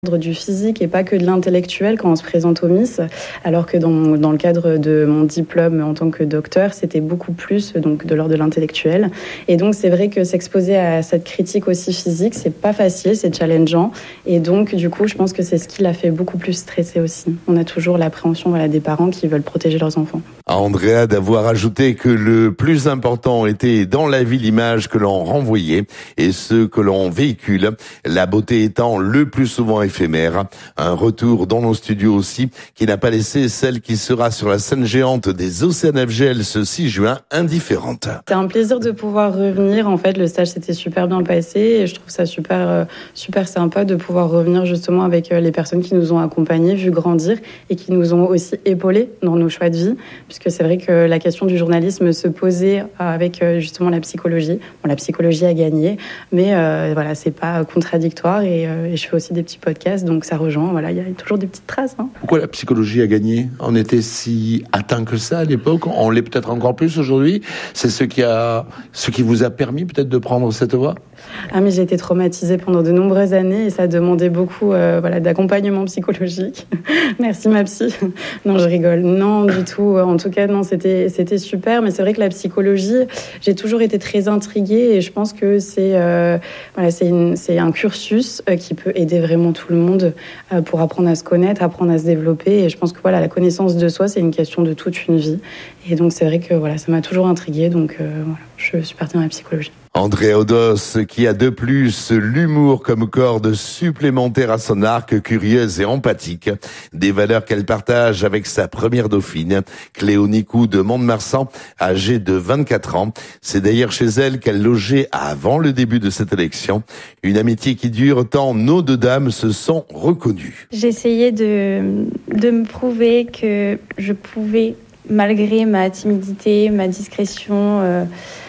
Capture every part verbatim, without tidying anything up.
du physique et pas que de l'intellectuel quand on se présente au Miss, alors que dans, dans le cadre de mon diplôme en tant que docteur, c'était beaucoup plus donc de l'ordre de l'intellectuel. Et donc c'est vrai que s'exposer à cette critique aussi physique, c'est pas facile, c'est challengeant. Et donc du coup, je pense que c'est ce qui l'a fait beaucoup plus stresser aussi. On a toujours l'appréhension voilà, des parents qui veulent protéger leurs enfants. À Andrea d'avoir ajouté que le plus important était dans la vie l'image que l'on renvoyait et ce que l'on véhicule, la beauté étant le plus souvent éphémère. Un retour dans nos studios aussi, qui n'a pas laissé celle qui sera sur la scène géante des Océans F G L ce six juin indifférente. C'est un plaisir de pouvoir revenir. En fait, le stage s'était super bien passé et je trouve ça super, euh, super sympa de pouvoir revenir justement avec les personnes qui nous ont accompagnés, vu grandir et qui nous ont aussi épaulés dans nos choix de vie. Puisque c'est vrai que la question du journalisme se posait avec justement la psychologie. Bon, la psychologie a gagné, mais euh, voilà, c'est pas contradictoire et, euh, et je fais aussi des petits podcasts, donc ça rejoint. Voilà, il y a toujours des petites traces. Hein. Pourquoi la psychologie a gagné ? On était si atteint que ça à l'époque, on l'est peut-être encore plus aujourd'hui. C'est ce qui a, ce qui vous a permis peut-être de prendre cette voie ? Ah mais j'ai été traumatisée pendant de nombreuses années et ça demandait beaucoup euh, voilà, d'accompagnement psychologique. Merci ma psy. Non, je rigole. Non, du tout. En tout cas, non, c'était, c'était super. Mais c'est vrai que la psychologie, j'ai toujours été très intriguée et je pense que c'est, euh, voilà, c'est, une, c'est un cursus euh, qui peut aider vraiment tout le monde euh, pour apprendre à se connaître, apprendre à se développer. Et je pense que voilà, la connaissance de soi, c'est une question de toute une vie. Et donc, c'est vrai que voilà, ça m'a toujours intriguée. Donc, euh, voilà, je suis partie dans la psychologie. Andrea Odos, qui a de plus l'humour comme corde supplémentaire à son arc, curieuse et empathique. Des valeurs qu'elle partage avec sa première dauphine, Cléo Nicou de Mont-de-Marsan, âgée de vingt-quatre ans. C'est d'ailleurs chez elle qu'elle logeait avant le début de cette élection. Une amitié qui dure tant nos deux dames se sont reconnues. J'essayais de, de me prouver que je pouvais, malgré ma timidité, ma discrétion, euh,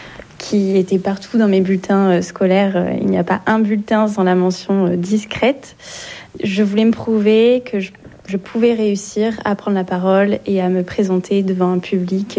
qui était partout dans mes bulletins scolaires. Il n'y a pas un bulletin sans la mention discrète. Je voulais me prouver que je, je pouvais réussir à prendre la parole et à me présenter devant un public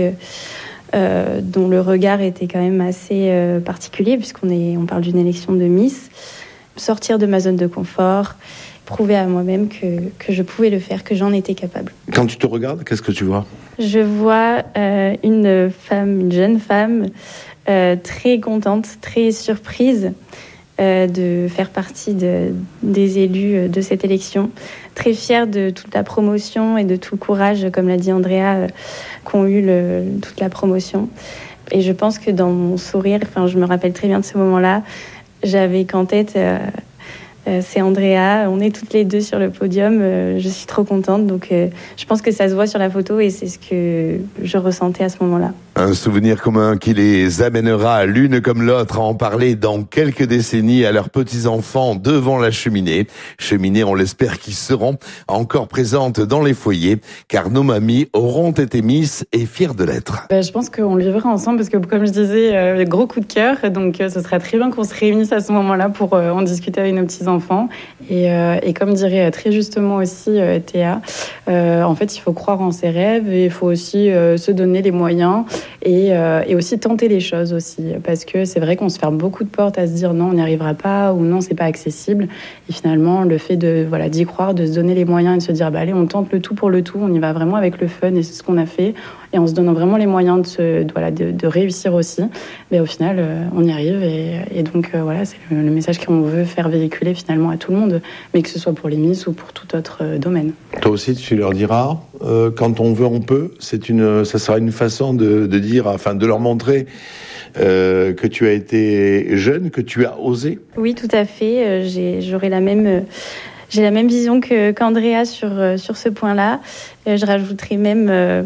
euh, dont le regard était quand même assez euh, particulier, puisqu'on est, on parle d'une élection de Miss. Sortir de ma zone de confort, prouver à moi-même que, que je pouvais le faire, que j'en étais capable. Quand tu te regardes, qu'est-ce que tu vois ? Je vois euh, une femme, une jeune femme, Euh, très contente, très surprise euh, de faire partie de, des élus de cette élection, très fière de toute la promotion et de tout le courage, comme l'a dit Andrea, euh, qu'ont eu le, toute la promotion. Et je pense que dans mon sourire, enfin, je me rappelle très bien de ce moment-là, j'avais qu'en tête, euh, euh, c'est Andrea, on est toutes les deux sur le podium, euh, je suis trop contente, donc euh, je pense que ça se voit sur la photo et c'est ce que je ressentais à ce moment-là. Un souvenir commun qui les amènera l'une comme l'autre à en parler dans quelques décennies à leurs petits-enfants devant la cheminée. Cheminée, on l'espère, qui seront encore présentes dans les foyers, car nos mamies auront été Miss et fières de l'être. Ben, je pense qu'on le vivra ensemble parce que, comme je disais, euh, gros coup de cœur. Donc, euh, ce serait très bien qu'on se réunisse à ce moment-là pour euh, en discuter avec nos petits-enfants. Et, euh, et comme dirait très justement aussi euh, Théa, euh, en fait, il faut croire en ses rêves et il faut aussi euh, se donner les moyens. Et, euh, et aussi tenter les choses aussi, parce que c'est vrai qu'on se ferme beaucoup de portes à se dire non, on n'y arrivera pas ou non, c'est pas accessible. Et finalement, le fait de voilà d'y croire, de se donner les moyens et de se dire bah allez, on tente le tout pour le tout, on y va vraiment avec le fun et c'est ce qu'on a fait. Et en se donnant vraiment les moyens de se, de, voilà de, de réussir aussi, mais au final, euh, on y arrive et, et donc euh, voilà, c'est le, le message qu'on veut faire véhiculer finalement à tout le monde, mais que ce soit pour les Miss ou pour tout autre euh, domaine. Toi aussi, tu leur diras, euh, quand on veut, on peut. C'est une, ça sera une façon de, de dire, enfin, de leur montrer euh, que tu as été jeune, que tu as osé. Oui, tout à fait. Euh, j'ai, j'aurai la même. Euh, j'ai la même vision que, qu'Andrea sur, euh, sur ce point-là. Euh, je rajouterai même. Euh,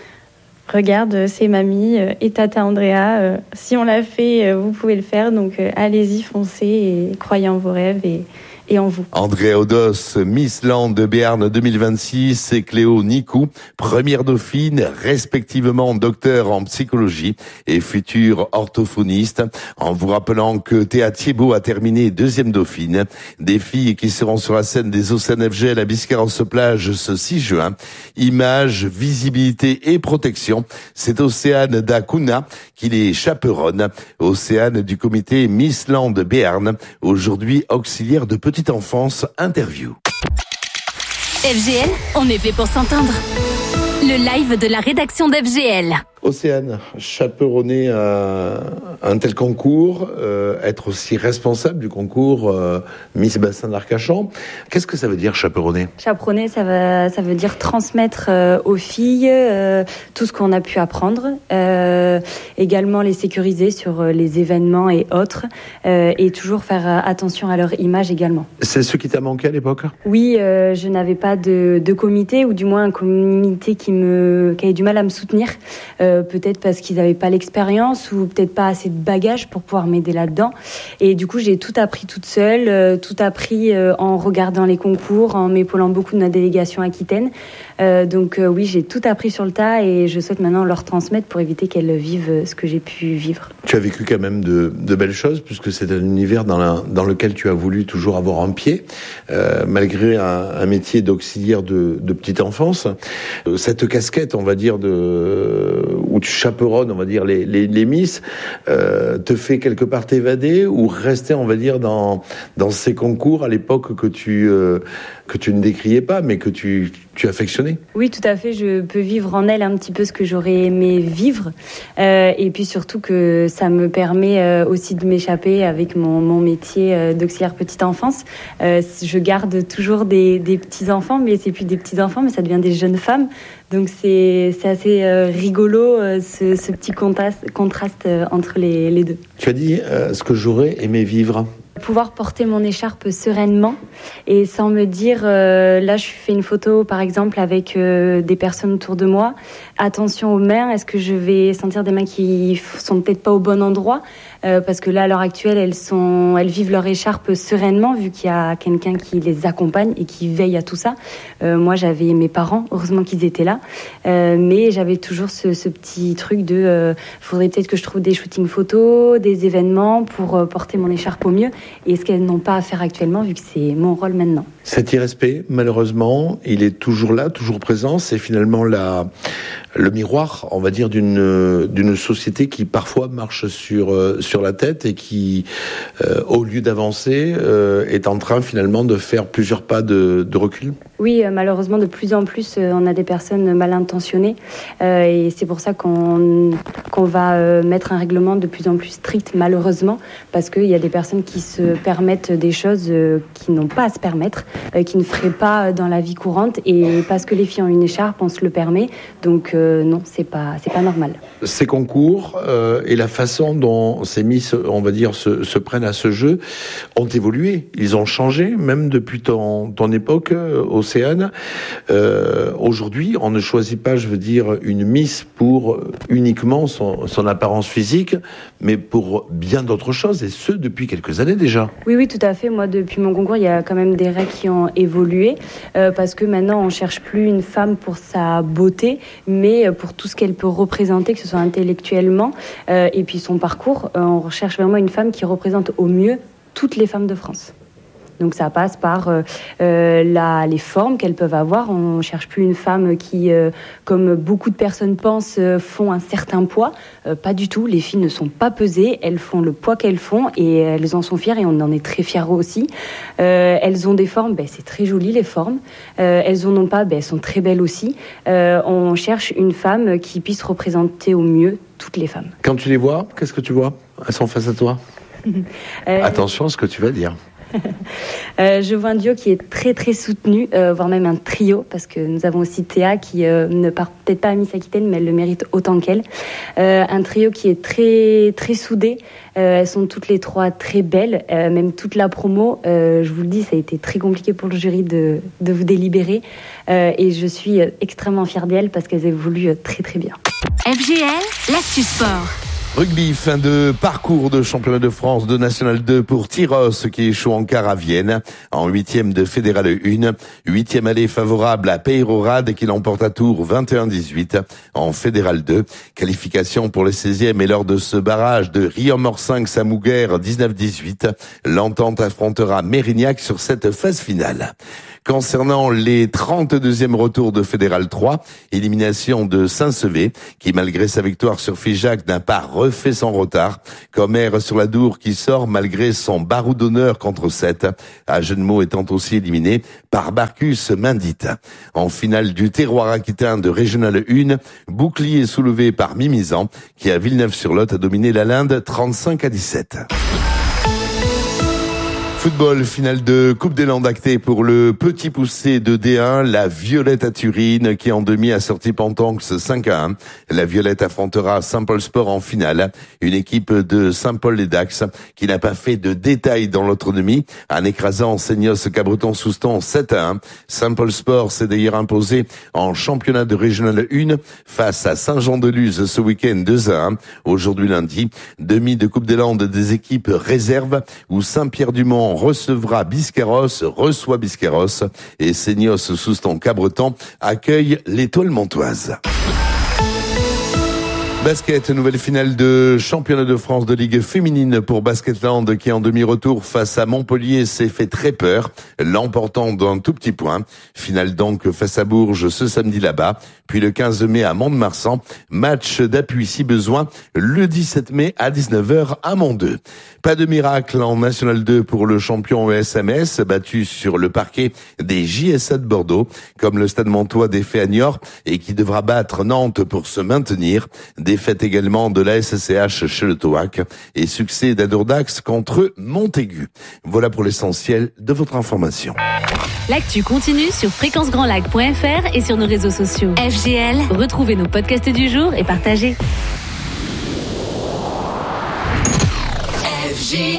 Regarde, c'est mamie euh, et tata Andrea. Euh, si on l'a fait, euh, vous pouvez le faire. Donc, euh, allez-y, foncez et croyez en vos rêves et, et en vous. Andrea Odos, Miss Land de Béarn deux mille vingt-six et Cléo Nicou, première dauphine, respectivement docteur en psychologie et future orthophoniste. En vous rappelant que Théa Thiebaud a terminé deuxième dauphine. Des filles qui seront sur la scène des Océans F G L à Biscarrosse-Plage ce six juin. Images, visibilité et protection. C'est Océane Dacuna qui les chaperonne. Océane du comité Miss Land Béarn, aujourd'hui auxiliaire de petite enfance. Interview. F G L, on est fait pour s'entendre. Le live de la rédaction d'F G L. Océane, chaperonner un, un tel concours, euh, être aussi responsable du concours euh, Miss Bassin d'Arcachon, qu'est-ce que ça veut dire chaperonner ? Chaperonner, ça, va, ça veut dire transmettre euh, aux filles euh, tout ce qu'on a pu apprendre, euh, également les sécuriser sur euh, les événements et autres, euh, et toujours faire euh, attention à leur image également. C'est ce qui t'a manqué à l'époque ? Oui, euh, je n'avais pas de, de comité, ou du moins un comité qui, me, qui avait du mal à me soutenir, euh, peut-être parce qu'ils n'avaient pas l'expérience ou peut-être pas assez de bagages pour pouvoir m'aider là-dedans. Et du coup, j'ai tout appris toute seule, euh, tout appris euh, en regardant les concours, en m'épaulant beaucoup de notre délégation aquitaine. Euh, donc euh, oui, j'ai tout appris sur le tas et je souhaite maintenant leur transmettre pour éviter qu'elles vivent ce que j'ai pu vivre. Tu as vécu quand même de, de belles choses puisque c'est un univers dans, la, dans lequel tu as voulu toujours avoir un pied, euh, malgré un, un métier d'auxiliaire de, de petite enfance. Euh, cette casquette, on va dire, de, où tu chaperonnes, on va dire, les, les, les Miss, euh, te fait quelque part t'évader ou rester, on va dire, dans, dans ces concours à l'époque que tu, euh, que tu ne décriais pas, mais que tu, tu affectionnais. Oui, tout à fait. Je peux vivre en elle un petit peu ce que j'aurais aimé vivre. Euh, et puis surtout que ça me permet euh, aussi de m'échapper avec mon, mon métier euh, d'auxiliaire petite enfance. Euh, je garde toujours des, des petits-enfants, mais c'est plus des petits-enfants, mais ça devient des jeunes femmes. Donc c'est, c'est assez euh, rigolo, euh, ce, ce petit contraste, contraste euh, entre les, les deux. Tu as dit euh, ce que j'aurais aimé vivre. Pouvoir porter mon écharpe sereinement et sans me dire, euh, là je fais une photo par exemple avec euh, des personnes autour de moi, attention aux mains, est-ce que je vais sentir des mains qui sont peut-être pas au bon endroit, euh, parce que là à l'heure actuelle elles, sont, elles vivent leur écharpe sereinement vu qu'il y a quelqu'un qui les accompagne et qui veille à tout ça. Euh, moi j'avais mes parents, heureusement qu'ils étaient là, euh, mais j'avais toujours ce, ce petit truc de, euh, faudrait peut-être que je trouve des shootings photos, des événements pour euh, porter mon écharpe au mieux. Et ce qu'elles n'ont pas à faire actuellement, vu que c'est mon rôle maintenant. Cet irrespect, malheureusement, il est toujours là, toujours présent. C'est finalement la, le miroir, on va dire, d'une, d'une société qui parfois marche sur, euh, sur la tête et qui, euh, au lieu d'avancer, euh, est en train finalement de faire plusieurs pas de, de recul. Oui, euh, malheureusement, de plus en plus, euh, on a des personnes mal intentionnées. Euh, et c'est pour ça qu'on, qu'on va euh, mettre un règlement de plus en plus strict, malheureusement, parce qu'il y a des personnes qui se permettent des choses euh, qui n'ont pas à se permettre, euh, qui ne feraient pas dans la vie courante. Et parce que les filles ont une écharpe, on se le permet. Donc euh, non, c'est pas, c'est pas normal. Ces concours euh, et la façon dont ces Miss, on va dire, se, se prennent à ce jeu ont évolué. Ils ont changé, même depuis ton, ton époque, euh, Océane. Euh, aujourd'hui, on ne choisit pas, je veux dire, une Miss pour uniquement son, son apparence physique, mais pour bien d'autres choses, et ce, depuis quelques années déjà. Oui, oui, tout à fait. Moi, depuis mon concours, il y a quand même des règles qui ont évolué, euh, parce que maintenant, on cherche plus une femme pour sa beauté, mais pour tout ce qu'elle peut représenter, que ce soit intellectuellement, euh, et puis son parcours. Euh, on recherche vraiment une femme qui représente au mieux toutes les femmes de France. Donc ça passe par euh, euh, la, les formes qu'elles peuvent avoir. On ne cherche plus une femme qui, euh, comme beaucoup de personnes pensent, euh, font un certain poids. Euh, pas du tout. Les filles ne sont pas pesées. Elles font le poids qu'elles font et elles en sont fières et on en est très fiers aussi. Euh, elles ont des formes, ben, c'est très joli les formes. Euh, elles en ont pas, ben, elles sont très belles aussi. Euh, on cherche une femme qui puisse représenter au mieux toutes les femmes. Quand tu les vois, qu'est-ce que tu vois ? Elles sont face à toi. euh... Attention à ce que tu vas dire. euh, je vois un duo qui est très très soutenu, euh, voire même un trio, parce que nous avons aussi Théa qui euh, ne part peut-être pas à Miss Aquitaine, mais elle le mérite autant qu'elle. Euh, un trio qui est très très soudé. Euh, elles sont toutes les trois très belles, euh, même toute la promo. Euh, je vous le dis, ça a été très compliqué pour le jury de, de vous délibérer. Euh, et je suis extrêmement fière d'elles parce qu'elles évoluent très très bien. F G L, l'actu sport. Rugby, fin de parcours de championnat de France de National deux pour Tyros qui échoue en quart à Vienne. En huitième de Fédéral un, huitième allée favorable à Peyrorade qui l'emporte à Tours vingt et un dix-huit. En Fédéral deux, qualification pour le seizième et lors de ce barrage de Riom-Orcinq-Samouguer dix-neuf dix-huit, l'entente affrontera Mérignac sur cette phase finale. Concernant les trente-deuxième retours de Fédéral trois, élimination de Saint-Sevé, qui malgré sa victoire sur Figeac n'a pas refait son retard. Comer sur la Dour qui sort malgré son barou d'honneur contre sept. Agenemo étant aussi éliminé par Barcus Mindit. En finale du terroir aquitain de Régional un, bouclier soulevé par Mimizan, qui à Villeneuve-sur-Lot a dominé la Linde trente-cinq à dix-sept. Football, finale de Coupe des Landes actée pour le petit poussé de D un, la Violette à Turin, qui en demi a sorti Pantanx cinq à un. La Violette affrontera Saint-Paul Sport en finale, une équipe de Saint-Paul-les-Dax qui n'a pas fait de détails dans l'autre demi, en écrasant Seignos Cabreton-Souston sept à un. Saint-Paul Sport s'est d'ailleurs imposé en championnat de Régional un face à Saint-Jean-de-Luz ce week-end deux à un. Aujourd'hui lundi, demi de Coupe des Landes des équipes réserves où Saint-Pierre-du-Mont recevra Biscarrosse, reçoit Biscarrosse et Seignos Souston Cabreton accueille l'Étoile Montoise. Basket, nouvelle finale de championnat de France de Ligue féminine pour Basketland qui en demi-retour face à Montpellier s'est fait très peur, l'emportant d'un tout petit point. Finale donc face à Bourges ce samedi là-bas, puis le quinze mai à Mont-de-Marsan, match d'appui si besoin le dix-sept mai à dix-neuf heures à Mont deux. Pas de miracle en National deux pour le champion E S M S, battu sur le parquet des J S A de Bordeaux, comme le Stade Montois défait à Niort et qui devra battre Nantes pour se maintenir. Défaite également de la S C H chez le Toac et succès d'Adourdax contre Montaigu. Voilà pour l'essentiel de votre information. L'actu continue sur fréquence grand lac point f r et sur nos réseaux sociaux. F G L, retrouvez nos podcasts du jour et partagez. F G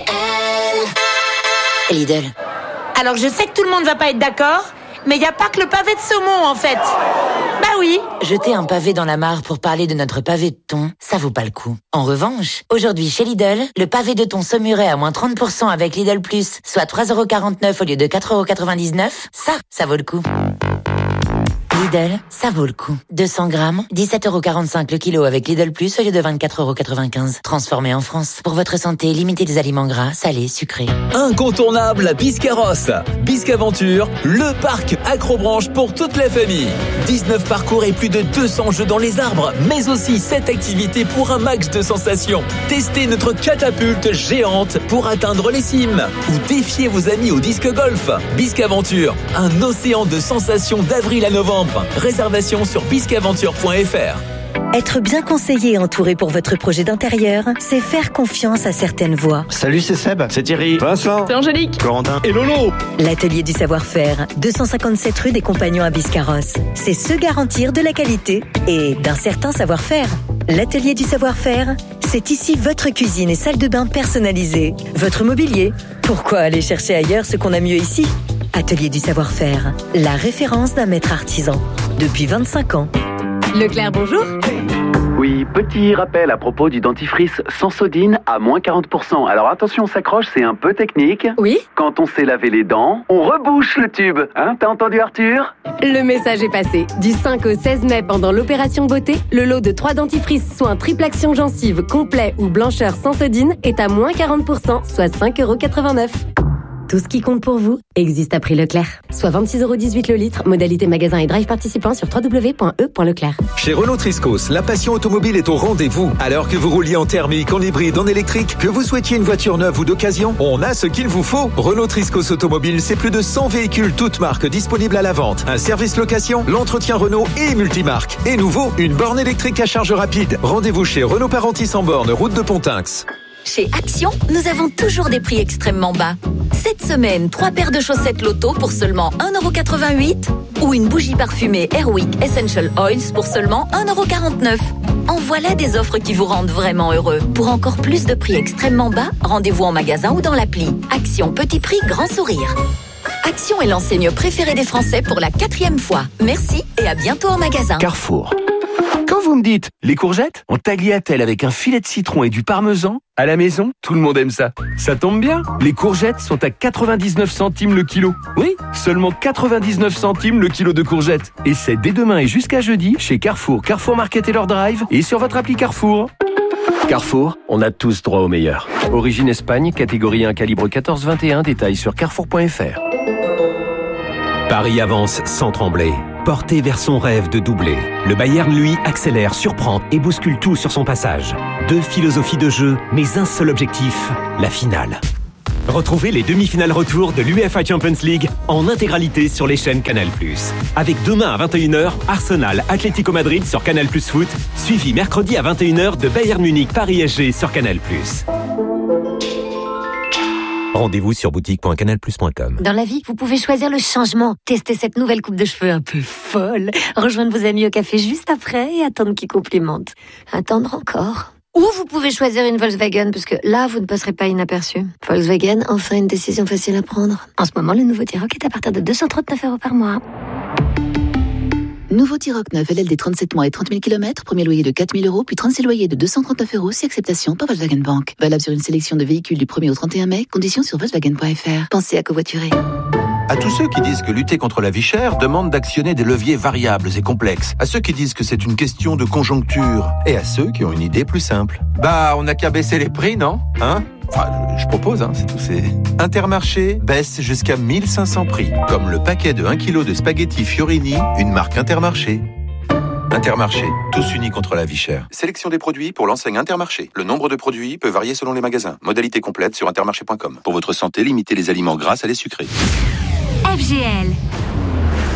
L Lidl. Alors je sais que tout le monde va pas être d'accord, mais il n'y a pas que le pavé de saumon en fait. Bah oui. Jeter un pavé dans la mare pour parler de notre pavé de thon, ça vaut pas le coup. En revanche, aujourd'hui chez Lidl, le pavé de thon saumuret à moins trente pour cent avec Lidl Plus, soit trois euros quarante-neuf au lieu de quatre euros quatre-vingt-dix-neuf, ça, ça vaut le coup. Lidl, ça vaut le coup. deux cents grammes, dix-sept euros quarante-cinq le kilo avec Lidl Plus au lieu de vingt-quatre euros quatre-vingt-quinze. Transformé en France. Pour votre santé, limitez les aliments gras, salés, sucrés. Incontournable à Biscarrosse. Biscaventure, le parc accrobranche pour toute la famille. dix-neuf parcours et plus de deux cents jeux dans les arbres, mais aussi sept activités pour un max de sensations. Testez notre catapulte géante pour atteindre les cimes. Ou défiez vos amis au disque golf. Biscaventure, un océan de sensations d'avril à novembre. Réservation sur biscaventure point f r. Être bien conseillé et entouré pour votre projet d'intérieur, c'est faire confiance à certaines voix. Salut, c'est Seb, c'est Thierry, Vincent, c'est Angélique, Corentin et Lolo. L'atelier du savoir-faire, deux cent cinquante-sept rue des Compagnons à Biscarrosse. C'est se garantir de la qualité et d'un certain savoir-faire. L'atelier du savoir-faire, c'est ici votre cuisine et salle de bain personnalisée. Votre mobilier. Pourquoi aller chercher ailleurs ce qu'on a mieux ici ? Atelier du savoir-faire, la référence d'un maître artisan. Depuis vingt-cinq ans. Leclerc, bonjour. Oui, petit rappel à propos du dentifrice Sensodine à moins quarante pour cent. Alors attention, on s'accroche, c'est un peu technique. Oui. Quand on sait laver les dents, on rebouche le tube. Hein, t'as entendu Arthur ? Le message est passé. Du cinq au seize mai, pendant l'opération beauté, le lot de trois dentifrices soins triple action gencive complet ou blancheur Sensodine est à moins quarante pour cent, soit cinq euros quatre-vingt-neuf. Tout ce qui compte pour vous existe à prix Leclerc. Soit vingt-six euros dix-huit le litre, modalité magasin et drive participant sur w w w point e point leclerc. Chez Renault Triscos, la passion automobile est au rendez-vous. Alors que vous rouliez en thermique, en hybride, en électrique, que vous souhaitiez une voiture neuve ou d'occasion, on a ce qu'il vous faut. Renault Triscos Automobile, c'est plus de cent véhicules toutes marques disponibles à la vente. Un service location, l'entretien Renault et multimarque. Et nouveau, une borne électrique à charge rapide. Rendez-vous chez Renault Parentis en borne, route de Pontinx. Chez Action, nous avons toujours des prix extrêmement bas. Cette semaine, trois paires de chaussettes Lotto pour seulement un euro quatre-vingt-huit ou une bougie parfumée Airwick Essential Oils pour seulement un euro quarante-neuf. En voilà des offres qui vous rendent vraiment heureux. Pour encore plus de prix extrêmement bas, rendez-vous en magasin ou dans l'appli. Action, petit prix, grand sourire. Action est l'enseigne préférée des Français pour la quatrième fois. Merci et à bientôt en magasin. Carrefour. Quand vous me dites les courgettes en tagliatelle avec un filet de citron et du parmesan, à la maison, tout le monde aime ça. Ça tombe bien, les courgettes sont à quatre-vingt-dix-neuf centimes le kilo. Oui, seulement quatre-vingt-dix-neuf centimes le kilo de courgettes. Et c'est dès demain et jusqu'à jeudi chez Carrefour, Carrefour Market et leur drive et sur votre appli Carrefour. Carrefour, on a tous droit au meilleur. Origine Espagne, catégorie un, calibre quatorze vingt et un, détails sur carrefour point f r. Paris avance sans trembler, porté vers son rêve de doubler. Le Bayern, lui, accélère, surprend et bouscule tout sur son passage. Deux philosophies de jeu, mais un seul objectif, la finale. Retrouvez les demi-finales retour de l'UEFA Champions League en intégralité sur les chaînes Canal plus. Avec demain à vingt et une heures, Arsenal Atlético Madrid sur Canal plus Foot, suivi mercredi à vingt et une heures de Bayern Munich Paris S G sur Canal plus. Rendez-vous sur boutique point canal plus point com. Dans la vie, vous pouvez choisir le changement. Tester cette nouvelle coupe de cheveux un peu folle. Rejoindre vos amis au café juste après et attendre qu'ils complimentent. Attendre encore. Ou vous pouvez choisir une Volkswagen, parce que là, vous ne passerez pas inaperçu. Volkswagen, enfin une décision facile à prendre. En ce moment, le nouveau T-Roc est à partir de deux cent trente-neuf euros par mois. Nouveau T-Roc neuf L L D trente-sept mois et trente mille kilomètres, premier loyer de quatre mille euros, puis trente-six loyers de deux cent trente-neuf euros, si acceptation par Volkswagen Bank. Valable sur une sélection de véhicules du premier au trente et un mai, conditions sur Volkswagen point F R. Pensez à covoiturer. À tous ceux qui disent que lutter contre la vie chère demande d'actionner des leviers variables et complexes. À ceux qui disent que c'est une question de conjoncture. Et à ceux qui ont une idée plus simple. Bah, on n'a qu'à baisser les prix, non ? Hein ? Enfin, je, je propose, hein, c'est tout. C'est... Intermarché baisse jusqu'à mille cinq cents prix. Comme le paquet de un kilo de spaghettis Fiorini, une marque Intermarché. Intermarché, tous unis contre la vie chère. Sélection des produits pour l'enseigne Intermarché. Le nombre de produits peut varier selon les magasins. Modalité complète sur intermarché point com. Pour votre santé, limitez les aliments gras à les sucrés. F G L,